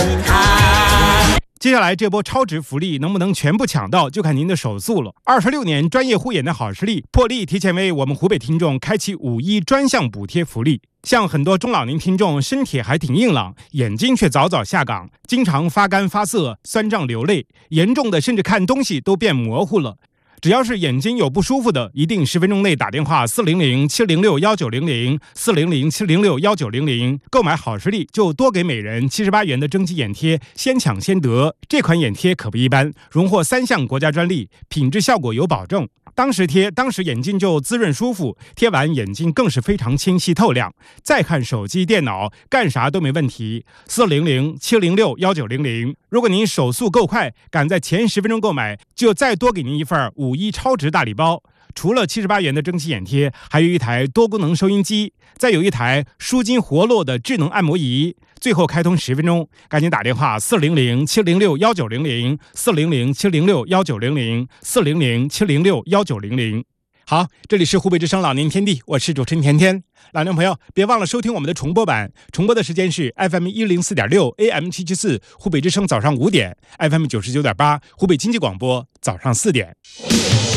看。 接下来这波超值福利能不能全部抢到，就看您的手速了。26年专业护眼的好视力破例提前为我们湖北听众开启5·1专项补贴福利。像很多中老年听众身体还挺硬朗，眼睛却早早下岗，经常发干发涩、酸胀流泪，严重的甚至看东西都变模糊了。只要是眼睛有不舒服的，一定10分钟内打电话400-706-1900，400-706-1900，购买好视力就多给每人78元的征集眼贴，先抢先得。这款眼贴可不一般，荣获3项国家专利，品质效果有保证。当时贴，当时眼睛就滋润舒服，贴完眼睛更是非常清晰透亮。再看手机、电脑，干啥都没问题。400-706-1900，如果您手速够快，赶在前10分钟购买，就再多给您一份5·1超值大礼包。除了78元的蒸汽眼贴，还有一台多功能收音机，再有一台舒筋活络的智能按摩仪。最后开通10分钟，赶紧打电话400-706-1900，400-706-1900，400-706-1900。好，这里是湖北之声老年天地，我是主持人甜甜。老年朋友，别忘了收听我们的重播版，重播的时间是 FM 104.6 AM 774，湖北之声早上5点， FM 99.8，湖北经济广播早上4点。